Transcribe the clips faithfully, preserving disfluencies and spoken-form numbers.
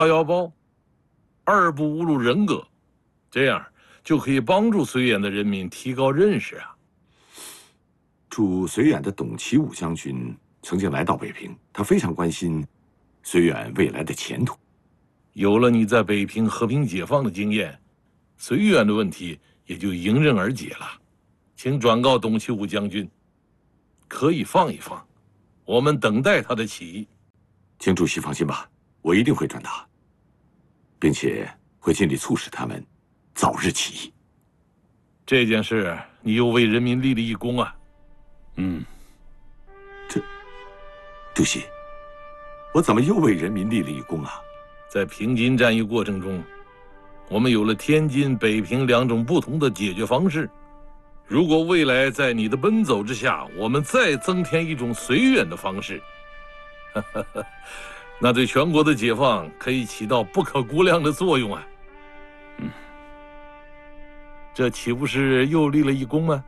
腰包，二不侮辱人格，这样就可以帮助绥远的人民提高认识啊。 驻绥远的董其武将军曾经来到北平，他非常关心绥远未来的前途。 有了你在北平和平解放的经验，绥远的问题也就迎刃而解了。请转告董其武将军，可以放一放，我们等待他的起义。 请主席放心吧，我一定会转达，并且会尽力促使他们早日起义。 这件事你又为人民立了一功啊！ 嗯，这，主席，我怎么又为人民立了一功啊？ 在平津战役过程中，我们有了天津、北平两种不同的解决方式。如果未来在你的奔走之下，我们再增添一种绥远的方式，那对全国的解放可以起到不可估量的作用啊！ 嗯， 这岂不是又立了一功吗？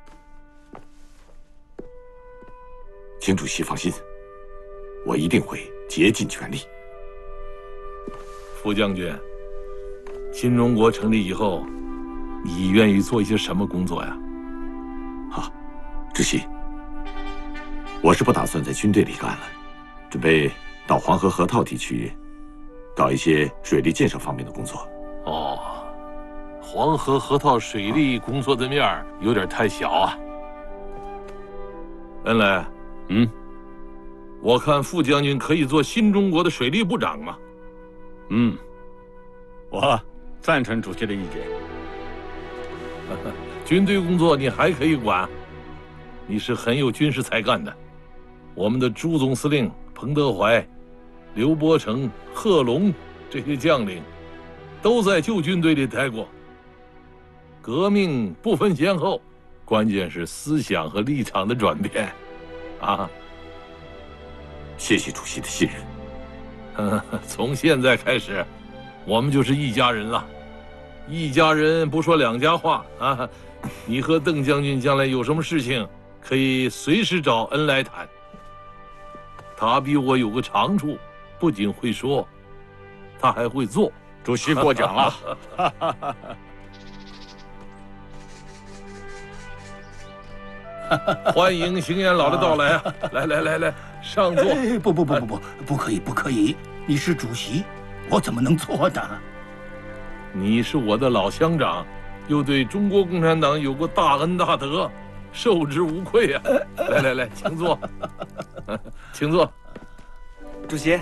请主席放心，我一定会竭尽全力。 副将军，新中国成立以后，你愿意做一些什么工作呀？ 啊，主席，我是不打算在军队里干了，准备到黄河河套地区搞一些水利建设方面的工作。 哦，黄河河套水利工作的面儿有点太小啊。恩来， 嗯， 我看副将军可以做新中国的水利部长嘛。 嗯，我赞成主席的意见。 军队工作你还可以管，你是很有军事才干的。我们的朱总司令彭德怀、刘伯承、贺龙这些将领，都在旧军队里待过。革命不分先后，关键是思想和立场的转变，啊！ 谢谢主席的信任。 从现在开始，我们就是一家人了。一家人不说两家话啊！你和邓将军将来有什么事情，可以随时找恩来谈。他比我有个长处，不仅会说，他还会做。 主席过奖了。 欢迎邢延老的到来啊！来来来来，上座。 哎，不不不不不，不可以不可以！你是主席，我怎么能坐呢？ 你是我的老乡长，又对中国共产党有过大恩大德，受之无愧啊！来来来，请坐，请坐。 主席。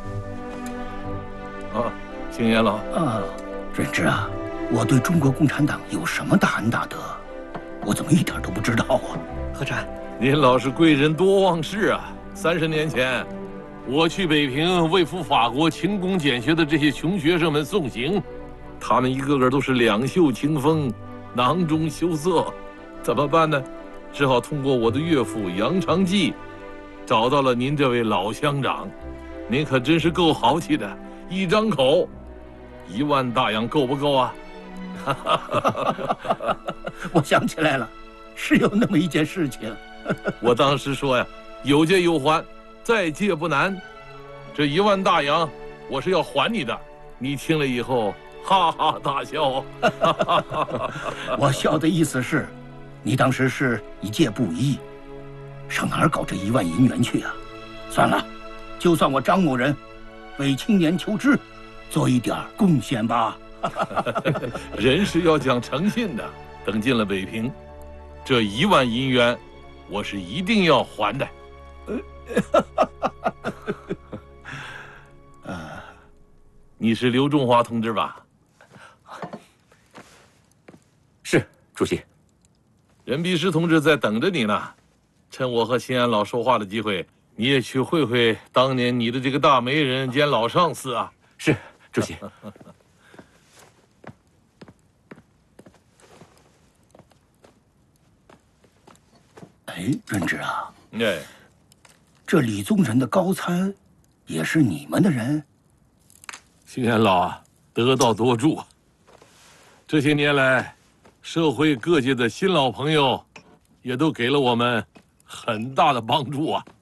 啊，邢延老。 啊，任之啊，我对中国共产党有什么大恩大德？我怎么一点都不知道啊？ 何产， 您老是贵人多忘事啊！三十年前，我去北平为赴法国勤工俭学的这些穷学生们送行，他们一个个都是两袖清风，囊中羞涩，怎么办呢？只好通过我的岳父杨长济，找到了您这位老乡长。您可真是够豪气的，一张口，一万大洋够不够啊？ 我想起来了，是有那么一件事情。 我当时说呀，有借有还，再借不难。这一万大洋，我是要还你的。你听了以后，哈哈大笑。 我笑的意思是，你当时是一介布衣，上哪儿搞这一万银元去啊？算了，就算我张某人为青年求知，做一点贡献吧。 人是要讲诚信的。等进了北平，这一万银元，我是一定要还的。呃，你是刘仲华同志吧？ 是，主席。 任弼时同志在等着你呢。趁我和邢安老说话的机会，你也去会会当年你的这个大媒人兼老上司啊。 是，主席。 哎，任之啊， 哎， 这李宗仁的高参，也是你们的人？ 邢安老啊，得道多助啊！这些年来，社会各界的新老朋友，也都给了我们很大的帮助啊。